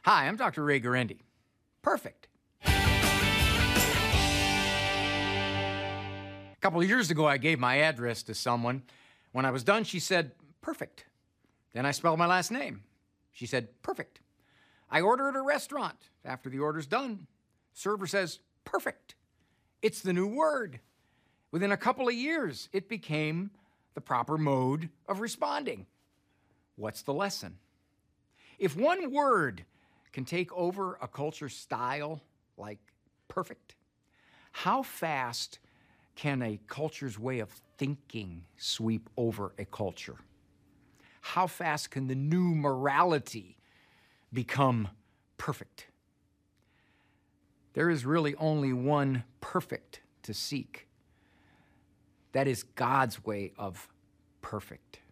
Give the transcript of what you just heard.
Hi, I'm Dr. Ray Guarendi. Perfect. A couple of years ago, I gave my address to someone. When I was done, she said, perfect. Then I spelled my last name. She said, perfect. I order at a restaurant. After the order's done, server says, perfect. It's the new word. Within a couple of years, it became the proper mode of responding. What's the lesson? If one word can take over a culture style like perfect, how fast can a culture's way of thinking sweep over a culture? How fast can the new morality become perfect? There is really only one perfect to seek. That is God's way of perfect.